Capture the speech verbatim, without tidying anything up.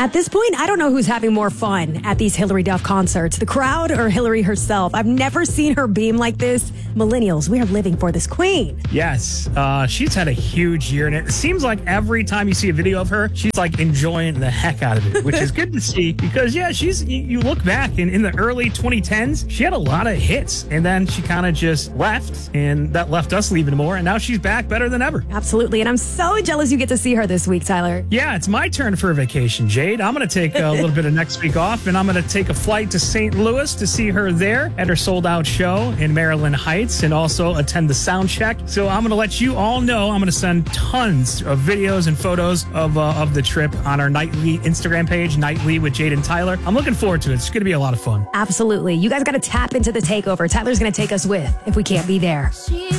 At this point, I don't know who's having more fun at these Hilary Duff concerts, the crowd or Hilary herself. I've never seen her beam like this. Millennials, we are living for this queen. Yes, uh, she's had a huge year, and it seems like every time you see a video of her, she's like enjoying the heck out of it, which is good to see because, yeah, she's, you, you look back in, in the early twenty tens, she had a lot of hits, and then she kind of just left, and that left us leaving more, and now she's back better than ever. Absolutely, and I'm so jealous you get to see her this week, Tyler. Yeah, it's my turn for a vacation, Jade. I'm going to take a little bit of next week off, and I'm going to take a flight to Saint Louis to see her there at her sold-out show in Maryland Heights and also attend the sound check. So I'm going to let you all know. I'm going to send tons of videos and photos of uh, of the trip on our nightly Instagram page, Nightly with Jade and Tyler. I'm looking forward to it. It's going to be a lot of fun. Absolutely. You guys got to tap into the takeover. Tyler's going to take us with if we can't be there.